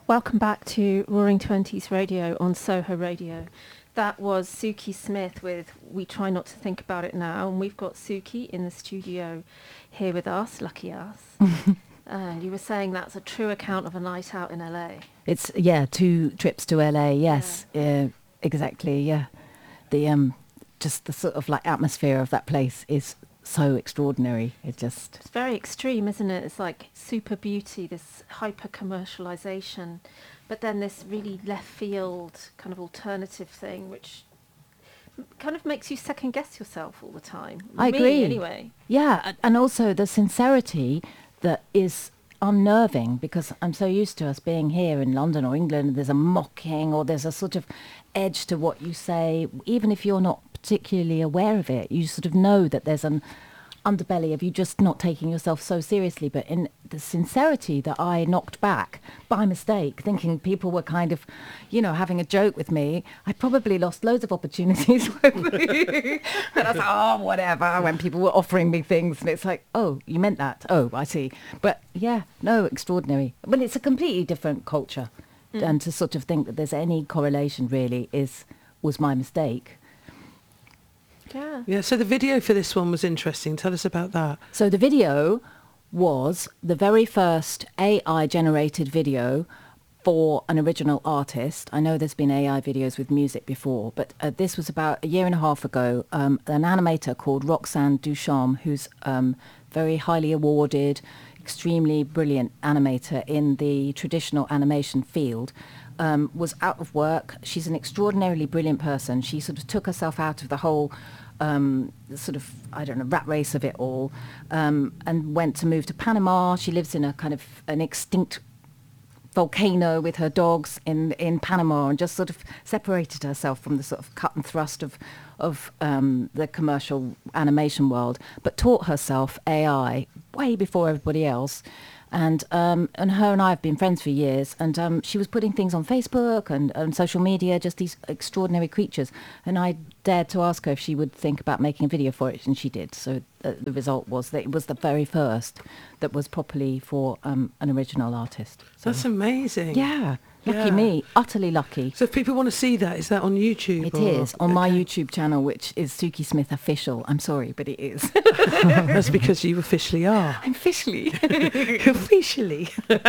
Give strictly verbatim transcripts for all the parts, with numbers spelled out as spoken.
Welcome back to Roaring Twenties Radio on Soho Radio. That was Suki Smith with We Try Not to Think About It Now, and we've got Suki in the studio here with us, lucky us. And you were saying that's a true account of a night out in L A. It's, yeah, two trips to L A, yes, yeah. uh, exactly, yeah. The um, just the sort of like atmosphere of that place is so extraordinary. It just... It's very extreme, isn't it? It's like super beauty, this hyper-commercialisation, but then this really left field kind of alternative thing, which kind of makes you second guess yourself all the time. I Me, agree. Anyway. Yeah, and also the sincerity that is unnerving, because I'm so used to us being here in London or England, there's a mocking or there's a sort of edge to what you say, even if you're not particularly aware of it. You sort of know that there's an underbelly of you just not taking yourself so seriously. But in the sincerity that I knocked back by mistake, thinking people were kind of, you know, having a joke with me, I probably lost loads of opportunities. And I was like, oh, whatever, when people were offering me things. And it's like, oh, you meant that? Oh, I see. But yeah, no, extraordinary. But it's a completely different culture. Mm. And to sort of think that there's any correlation really is was my mistake. Yeah. Yeah, so the video for this one was interesting. Tell us about that. So the video was the very first A I-generated video for an original artist. I know there's been A I videos with music before, but uh, this was about a year and a half ago. Um, an animator called Roxanne Duchamp, who's um, very highly awarded, extremely brilliant animator in the traditional animation field, um, was out of work. She's an extraordinarily brilliant person. She sort of took herself out of the whole um, sort of, I don't know, rat race of it all, um, and went to move to Panama. She lives in a kind of an extinct volcano with her dogs in, in Panama, and just sort of separated herself from the sort of cut and thrust of, of um, the commercial animation world, but taught herself A I way before everybody else. And um, and her and I have been friends for years, and um, she was putting things on Facebook and, and social media, just these extraordinary creatures. And I dared to ask her if she would think about making a video for it, and she did. So uh, the result was that it was the very first that was properly for um, an original artist. So, that's amazing. yeah, lucky Yeah. me, utterly lucky. So if people want to see that, is that on YouTube? It or? is on my Okay. YouTube channel, which is Suki Smith Official. I'm sorry, but it is. That's because you officially are. I'm officially. Officially.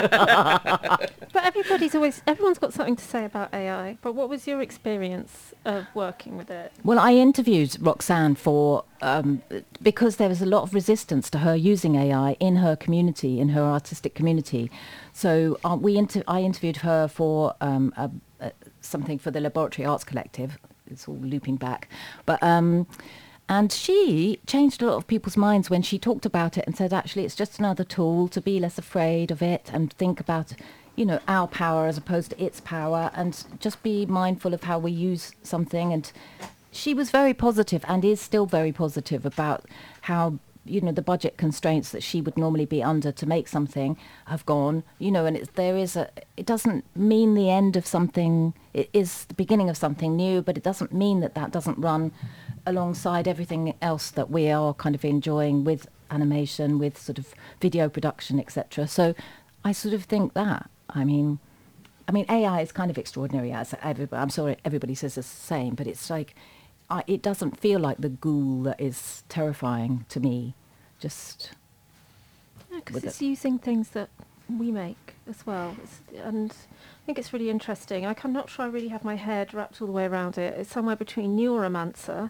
But everybody's always, everyone's got something to say about A I. But what was your experience of working with it? Well, I interviewed Roxanne for um, because there was a lot of resistance to her using A I in her community, in her artistic community. So uh, we inter- I interviewed her for um, a, a, something for the Laboratory Arts Collective. It's all looping back, but um, and she changed a lot of people's minds when she talked about it and said, actually, it's just another tool to be less afraid of it and think about, you know, our power as opposed to its power, and just be mindful of how we use something. And she was very positive and is still very positive about how, you know, the budget constraints that she would normally be under to make something have gone, you know, and it's, there is a, it doesn't mean the end of something. It is the beginning of something new, but it doesn't mean that that doesn't run alongside everything else that we are kind of enjoying with animation, with sort of video production, et cetera. So I sort of think that, I mean, I mean, A I is kind of extraordinary, as everybody, I'm sorry, everybody says the same, but it's like, I, it doesn't feel like the ghoul that is terrifying to me. Just Because with it's it. using things that we make as well. It's, and I think it's really interesting. I, I'm not sure I really have my head wrapped all the way around it. It's somewhere between Neuromancer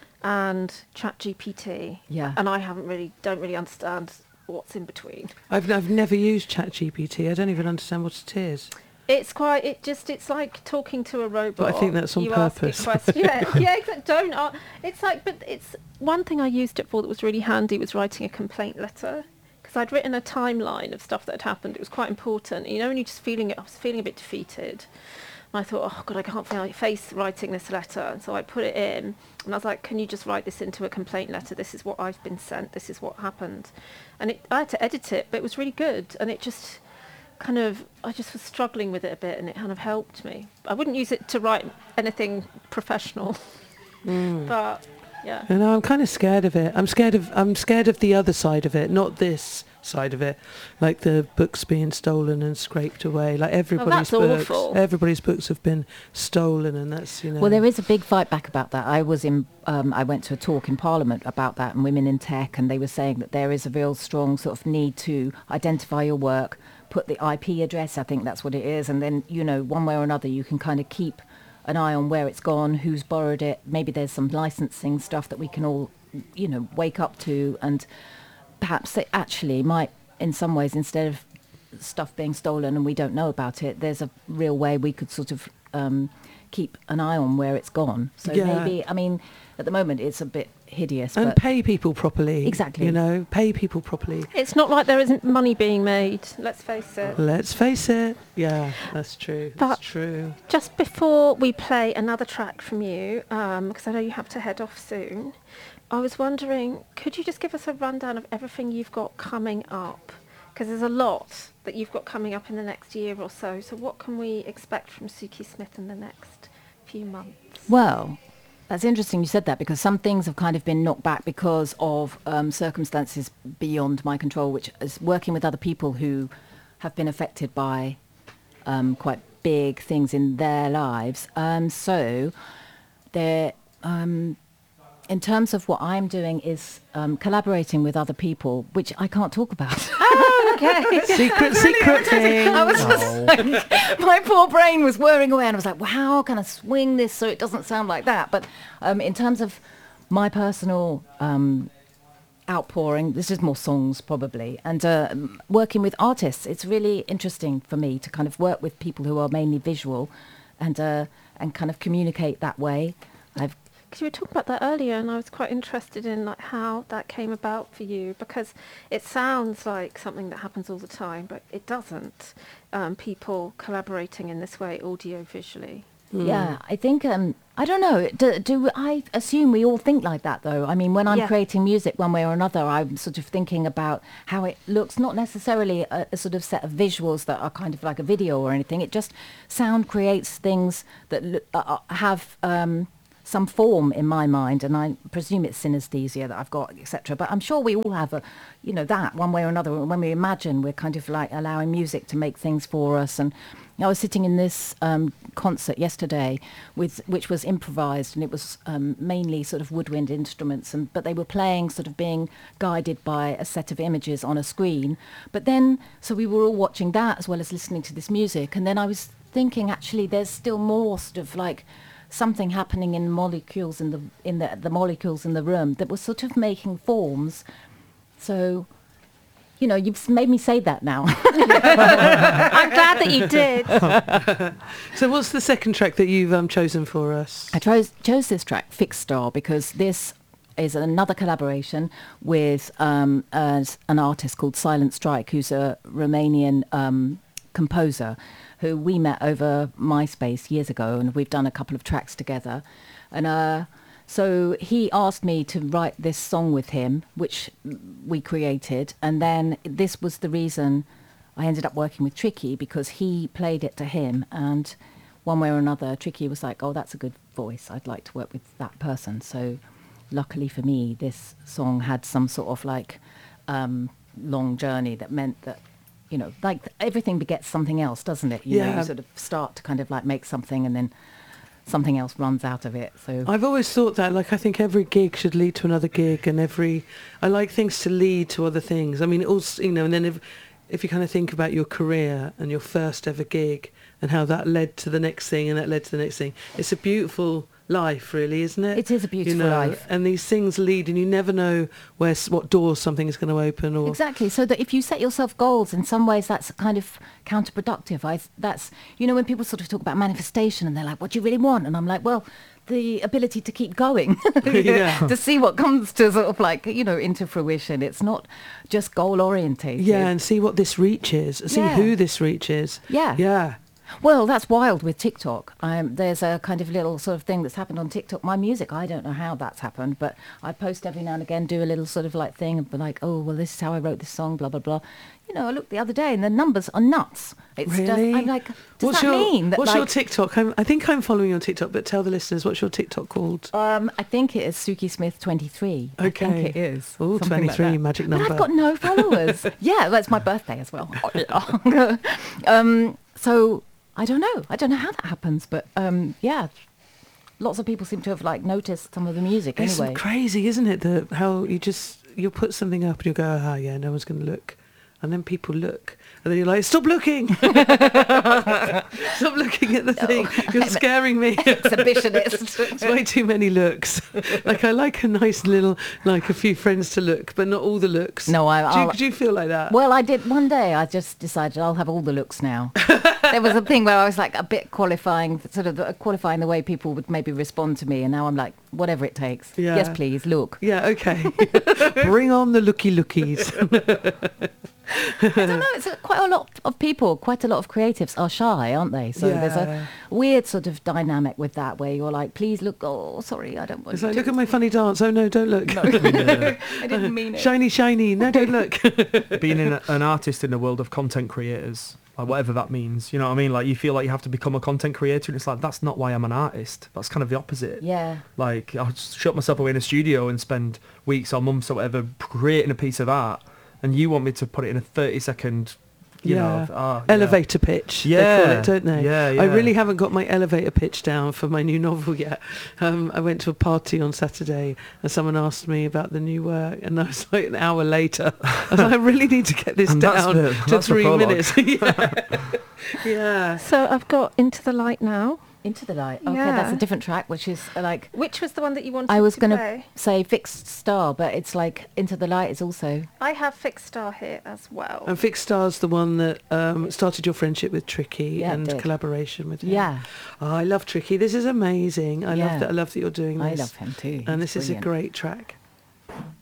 and ChatGPT. Yeah. And I haven't really, don't really understand what's in between. I've, I've never used ChatGPT. I don't even understand what it is. It's quite, it just, it's like talking to a robot. But I think that's on you ask it purpose. quest- yeah, yeah, exactly. Don't, uh, it's like, but it's, one thing I used it for that was really handy was writing a complaint letter. Because I'd written a timeline of stuff that had happened. It was quite important. You know, when you're just feeling it, I was feeling a bit defeated. And I thought, oh God, I can't feel- face writing this letter. And so I put it in, and I was like, can you just write this into a complaint letter? This is what I've been sent. This is what happened. And it, I had to edit it, but it was really good. And it just kind of, I just was struggling with it a bit, and it kind of helped me. I wouldn't use it to write anything professional, Mm. but yeah. And I'm kind of scared of it. I'm scared of I'm scared of the other side of it, not this side of it, like the books being stolen and scraped away. Like everybody's that's books, awful. everybody's books have been stolen, and that's, you know. Well, there is a big fight back about that. I was in, um, I went to a talk in Parliament about that and women in tech, and they were saying that there is a real strong sort of need to identify your work, put the I P address, I think that's what it is, and then, you know, one way or another you can kind of keep an eye on where it's gone, who's borrowed it. Maybe there's some licensing stuff that we can all, you know, wake up to, and perhaps it actually might, in some ways, instead of stuff being stolen and we don't know about it, there's a real way we could sort of um, keep an eye on where it's gone. So Yeah. maybe, I mean, at the moment it's a bit hideous. And but pay people properly. Exactly. You know, pay people properly. It's not like there isn't money being made, let's face it. Let's face it. Yeah, that's true. But- That's true. Just before we play another track from you, um, because I know you have to head off soon, I was wondering, could you just give us a rundown of everything you've got coming up? Because there's a lot that you've got coming up in the next year or so. So what can we expect from Suki Smith in the next few months? Well, that's interesting you said that, because some things have kind of been knocked back because of um, circumstances beyond my control, which is working with other people who have been affected by um, quite big things in their lives. Um, so there, um, in terms of what I'm doing is um, collaborating with other people, which I can't talk about. Okay. Secret, secret thing. I was just like, my poor brain was whirring away, and I was like, well, how can I swing this so it doesn't sound like that? But um, in terms of my personal um, outpouring, this is more songs probably, and uh, m- working with artists, it's really interesting for me to kind of work with people who are mainly visual and uh, and kind of communicate that way. I've Because you were talking about that earlier, and I was quite interested in like how that came about for you, because it sounds like something that happens all the time, but it doesn't. Um, people collaborating in this way, audio visually. Yeah, I think, um, I don't know, do, do I assume we all think like that though? I mean, when I'm Yeah. creating music one way or another, I'm sort of thinking about how it looks, not necessarily a, a sort of set of visuals that are kind of like a video or anything. It just, sound creates things that lo- uh, uh, have um, some form in my mind, and I presume it's synesthesia that I've got, et cetera. But I'm sure we all have a, you know, that one way or another. When we imagine, we're kind of like allowing music to make things for us. And I was sitting in this um, concert yesterday, with which was improvised, and it was um, mainly sort of woodwind instruments, and but they were playing, sort of being guided by a set of images on a screen. But then, so we were all watching that as well as listening to this music, and then I was thinking, actually, there's still more sort of like something happening in molecules in the in the the molecules in the room that was sort of making forms. So, you know, you've made me say that now. I'm glad that you did. So what's the second track that you've um, chosen for us? I chose chose this track, Fixed Star, because this is another collaboration with um, as an artist called Silent Strike, who's a Romanian um, composer who we met over MySpace years ago, and we've done a couple of tracks together. And uh, so he asked me to write this song with him, which we created. And then this was the reason I ended up working with Tricky, because he played it to him. And one way or another, Tricky was like, oh, that's a good voice. I'd like to work with that person. So luckily for me, this song had some sort of like um, long journey that meant that, you know, like everything begets something else, doesn't it? You know, Yeah. you sort of start to kind of like make something, and then something else runs out of it. So I've always thought that, like, I think every gig should lead to another gig, and every, I like things to lead to other things. I mean, also, you know, and then if, if you kind of think about your career and your first ever gig and how that led to the next thing and that led to the next thing, it's a beautiful life, really, isn't it? It is a beautiful you know, life. And these things lead, and you never know where s- what doors something is going to open. Or exactly. So that if you set yourself goals, in some ways that's kind of counterproductive. I that's, you know, when people sort of talk about manifestation and they're like, what do you really want? And I'm like, well, the ability to keep going, Yeah. to see what comes to sort of like, you know, into fruition. It's not just goal orientated. Yeah, and see what this reaches, see Yeah. who this reaches. Yeah. Yeah. Well, that's wild with TikTok. Um, there's a kind of little sort of thing that's happened on TikTok. My music, I don't know how that's happened, but I post every now and again, do a little sort of like thing, and be like, oh, well, this is how I wrote this song, blah, blah, blah. You know, I looked the other day and the numbers are nuts. It's just, Really? I'm like, does What's that your mean that What's like, your TikTok? I'm, I think I'm following your TikTok, but tell the listeners, what's your TikTok called? Um, I think it is Suki Smith twenty-three. I Okay. think it is. Oh, something like twenty-three, that. magic But number. I've got no followers. Yeah, that's my birthday as well. um, so I don't know. I don't know how that happens, but um, yeah, lots of people seem to have like noticed some of the music It's anyway. crazy, isn't it? The how you just you'll put something up and you go, ah, yeah, no one's going to look, and then people look, and then you're like, stop looking, stop looking at the thing. You're I'm an scaring me. Exhibitionist. It's way too many looks. Like I like a nice little, like a few friends to look, but not all the looks. No, I- Do you, I'll- do you feel like that? Well, I did one day. I just decided I'll have all the looks now. There was a thing where I was like a bit qualifying, sort of uh, qualifying the way people would maybe respond to me, and now I'm like, whatever it takes. Yeah. Yes, please, look. Yeah. Okay. Bring on the looky lookies. I don't know. It's a, quite a lot of people, quite a lot of creatives are shy, aren't they? So there's Yeah. a weird sort of dynamic with that, where you're like, please look. Oh, sorry, I don't want It's you like, to. look at my funny dance. Oh no, don't look. I didn't mean it. Shiny, shiny. No, don't look. Being an, an artist in the world of content creators, like whatever that means, you know what I mean? Like you feel like you have to become a content creator, and it's like that's not why I'm an artist. That's kind of the opposite. Yeah. Like I'll just shut myself away in a studio and spend weeks or months or whatever creating a piece of art, and you want me to put it in a thirty second, you know, Yeah. of, ah, yeah. Elevator pitch, they Yeah. call it, don't they? Yeah, I yeah. really haven't got my elevator pitch down for my new novel yet. Um, I went to a party on Saturday and someone asked me about the new work, and I was like an hour later, I was like, I really need to get this And that's down the- to that's the three prologue. minutes. yeah. yeah. So I've got Into the Light now. Into the Light. Okay, that's Yeah. a different track, which is uh, like Which was the one that you wanted I was to going to play? say Fixed Star, but it's like Into the Light is also. I have Fixed Star here as well. And Fixed Star's the one that um, started your friendship with Tricky Yeah, it and did. collaboration with him. Yeah, Oh, I love Tricky. This is amazing. I Yeah. love that. I love that you're doing I this. love him too. And He's this is a brilliant. great track.